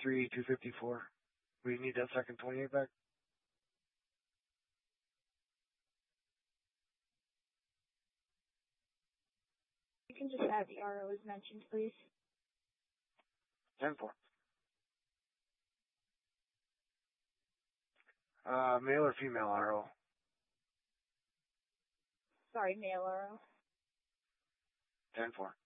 3,254. We need that second 28 back. You can just add the RO as mentioned, please. 10-4. Male or female RO? Sorry, male RO. 10-4.